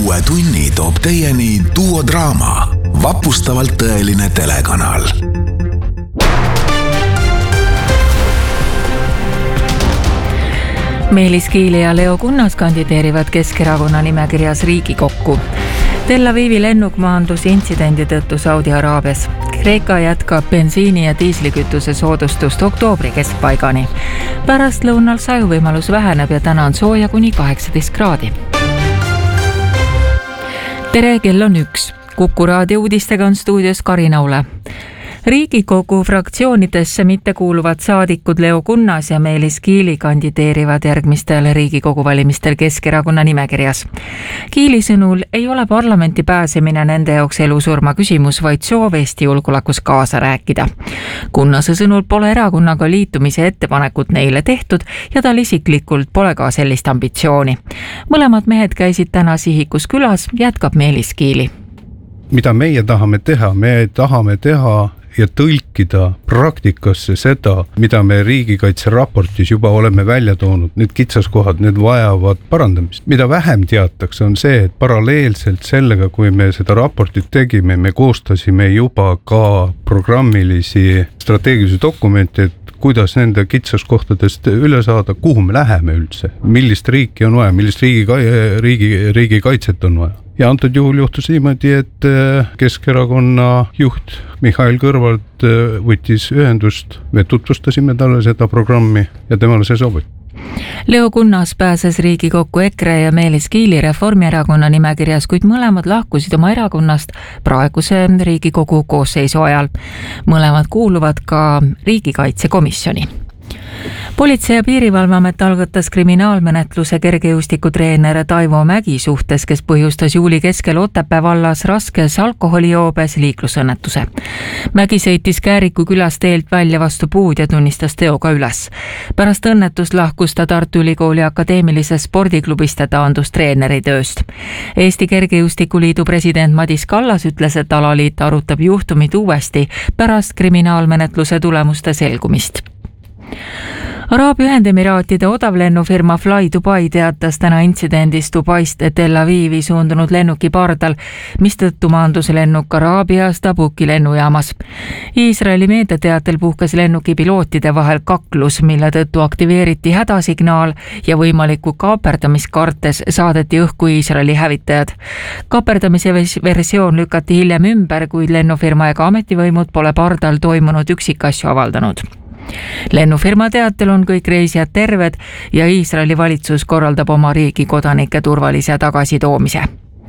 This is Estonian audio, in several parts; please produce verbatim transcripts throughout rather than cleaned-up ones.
uue tunni toob teieni Duo Draama, vapustavalt tõeline telekanal. Meelis Kiili ja Leo Kunnas kandideerivad Keskerakonna nimekirjas Riigikokku. Tel Avivi lennuk maandus intsidendi tõttu Saudi Araabias. Kreeka jätkab bensiini ja diislikütuse soodustust oktoobri keskpaigani. Pärast lõunal sajuvõimalus väheneb ja täna on sooja kuni kaheksateist kraadi. Tere, kell on üks. Kuku raadio uudistega on stuudios Karina Ule. Riigikogu fraktsioonidesse mitte kuuluvad saadikud Leo Kunnas ja Meelis Kiili kandideerivad järgmistel Riigikogu valimistel Keskerakonna nimekirjas. Kiili sõnul ei ole parlamenti pääsemine nende jaoks elusurma küsimus, vaid soov Eesti julgeolekus kaasa rääkida. Kunnase sõnul pole erakonnaga liitumise ettepanekut neile tehtud ja tal isiklikult pole ka sellist ambitsiooni. Mõlemad mehed käisid täna Sihikus külas, jätkab Meelis Kiili. Mida meie tahame teha? Me tahame teha ja tõlkida praktikasse seda, mida me riigikaitse raportis juba oleme välja toonud. Need kitsaskohad, need vajavad parandamist. Mida vähem teatakse on see, et paralleelselt sellega, kui me seda raportit tegime, me koostasime juba ka programmilisi strateegilisi dokumente, et kuidas nende kitsaskohtadest üle saada, kuhu me läheme üldse, millist riiki on vaja, millist riigi, riigi, riigi kaitset on vaja. Ja antud juhul juhtus niimoodi, et Keskerakonna juht Mihhail Kõrvalt võttis ühendust, me tutvustasime talle seda programmi ja temale see sobib. Leo Kunnas pääses Riigikokku EKRE ja Meelis Kiili Reformierakonna nimekirjas, kuid mõlemad lahkusid oma erakonnast praeguse Riigikogu koosseisu ajal. Mõlemad kuuluvad ka riigikaitsekomisjoni. Politsei- ja piirivalveamet algatas kriminaalmenetluse kergejõustikutreener Taivo Mägi suhtes, kes põhjustas juuli keskel Otepää vallas raskes alkoholijoobes liiklusõnnetuse. Mägi sõitis Kääriku külas teelt välja vastu puud ja tunnistas teoga üles. Pärast õnnetust lahkus ta Tartu Ülikooli akadeemilisest spordiklubist ja taandus treeneri tööst. Eesti Kergejõustikuliidu president Madis Kallas ütles, et alaliit arutab juhtumit uuesti pärast kriminaalmenetluse tulemuste selgumist. Araabia Ühendemiraatide odavlennufirma Fly Dubai teatas täna intsidendist Dubaist Tel Avivi suundunud lennuki pardal, mistõttu maandus lennuk Araabias Tabuki lennujaamas. Iisraeli meediateatel puhkes lennuki pilootide vahel kaklus, mille tõttu aktiveeriti hädasignaal ja võimalikku kaaperdamiskartes saadeti õhku Iisraeli hävitajad. Kaaperdamise versioon lükati hiljem ümber, kuid lennufirma ega ametivõimud pole pardal toimunud üksikasju avaldanud. Lennufirma teatel on kõik reisijad terved ja Iisraeli valitsus korraldab oma riigi kodanike turvalise tagasitoomise.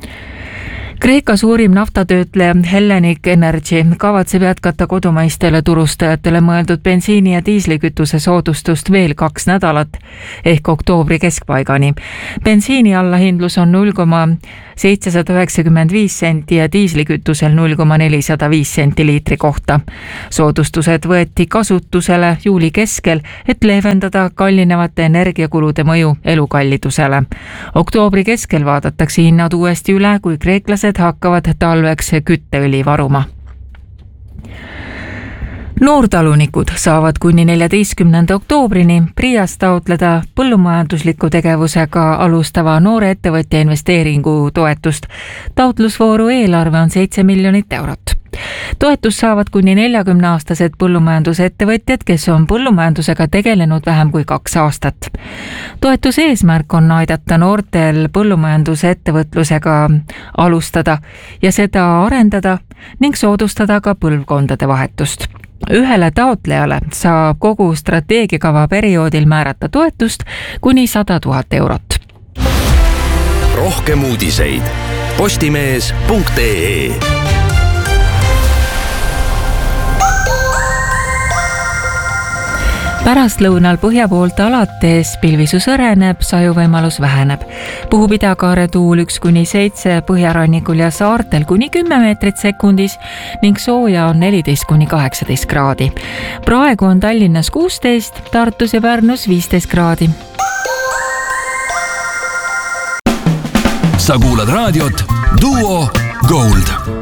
Kreeka suurim naftatöötleja Hellenic Energy kavatseb jätkata kodumaistele turustajatele mõeldud bensiini ja diislikütuse soodustust veel kaks nädalat ehk oktoobri keskpaigani. Bensiini allahindlus on null koma seitsesada üheksakümmend viis senti ja diislikütusel null koma nelisada viis senti liitri kohta. Soodustused võeti kasutusele juuli keskel, et leevendada kallinevate energiakulude mõju elukallidusele. Oktoobri keskel vaadatakse hinnad uuesti üle, kui kreeklased hakkavad talveks kütteõli varuma. Noortalunikud saavad kuni neljateistkümnenda oktoobrini Prias taotleda põllumajandusliku tegevusega alustava noore ettevõtja investeeringu toetust. Taotlusvooru eelarve on seitse miljonit eurot. Toetus saavad kuni neljakümne aastased põllumajandusettevõtjad, kes on põllumajandusega tegelenud vähem kui kaks aastat. Toetuse eesmärk on aidata noortel põllumajandusettevõtlusega alustada ja seda arendada ning soodustada ka põlvkondade vahetust. Ühele taotlejale saab kogu strateegiakava perioodil määrata toetust kuni sada tuhat eurot. Rohkem uudiseid postimees punkt ee. Pärast lõunal põhja poolt alates pilvisus õreneb, sajuvõimalus väheneb. Puhub idakaare tuul üks kuni seitse, põhjarannikul ja saartel kuni kümme meetrit sekundis ning sooja on neliteist kuni kaheksateist kraadi. Praegu on Tallinnas kuusteist, Tartus ja Pärnus viisteist kraadi. Sa kuulad raadiot Duo Gold.